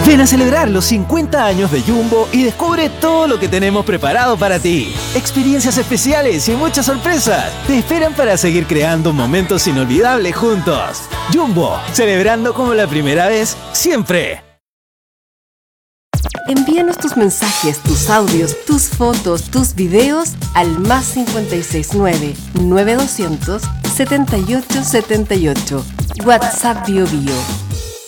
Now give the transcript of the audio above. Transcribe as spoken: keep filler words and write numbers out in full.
Ven a celebrar los cincuenta años de Jumbo y descubre todo lo que tenemos preparado para ti. Experiencias especiales y muchas sorpresas te esperan para seguir creando momentos inolvidables juntos. Jumbo, celebrando como la primera vez, siempre. Envíanos tus mensajes, tus audios, tus fotos, tus videos al más cincuenta y seis nueve, nueve doscientos, setenta y ocho setenta y ocho. WhatsApp Bio Bio.